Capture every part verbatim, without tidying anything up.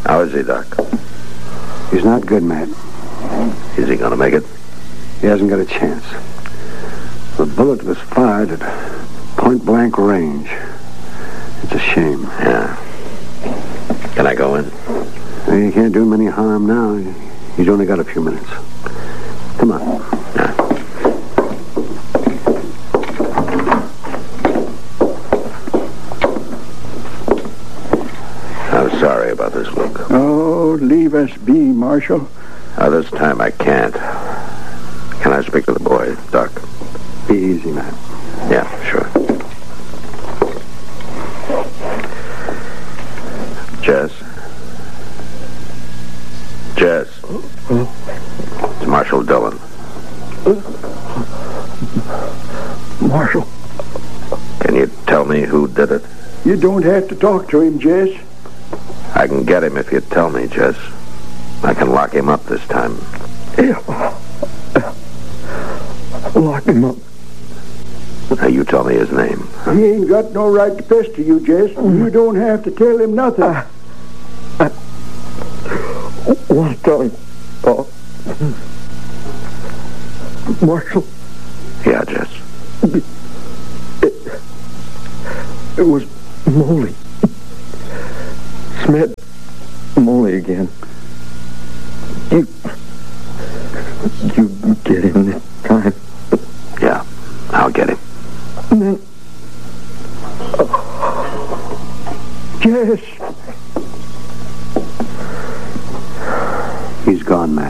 How is he, Doc? He's not good, Matt. Is he going to make it? He hasn't got a chance. The bullet was fired at point-blank range. It's a shame. Yeah. Can I go in? Well, you can't do him any harm now. He's only got a few minutes. Come on. Yeah. I'm sorry about this, Luke. Oh, leave us be, Marshal. Uh, this time I can't. Can I speak to the boy, Doc? Be easy, Matt. Yeah, sure. Jess? Jess? It's Marshal Dillon. Marshal. Can you tell me who did it? You don't have to talk to him, Jess. I can get him if you tell me, Jess. I can lock him up this time. Yeah. Lock him up. Now, you tell me his name. He ain't got no right to pester you, Jess. Mm. You don't have to tell him nothing. I, I want to tell him. Oh. Marshal. Yeah, Jess. It, it was Moley. Smith. Moley again. You... You get him this time. Yeah, I'll get him. And then... Oh, Jess. He's gone, Matt.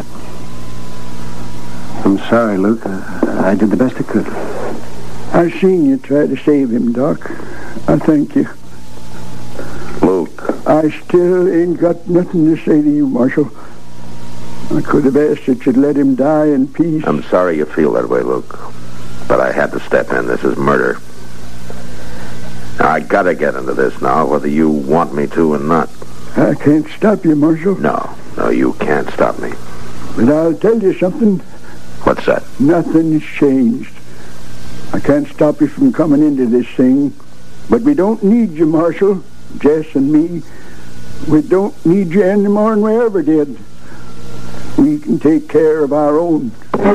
I'm sorry, Luke. I, I did the best I could. I seen you try to save him, Doc. I thank you. Luke. I still ain't got nothing to say to you, Marshal. I could have asked that you'd let him die in peace. I'm sorry you feel that way, Luke. But I had to step in. This is murder. Now, I gotta get into this now, whether you want me to or not. I can't stop you, Marshal. No, no, you can't stop me. But I'll tell you something. What's that? Nothing's changed. I can't stop you from coming into this thing. But we don't need you, Marshal. Jess and me. We don't need you any more than we ever did. We can take care of our own.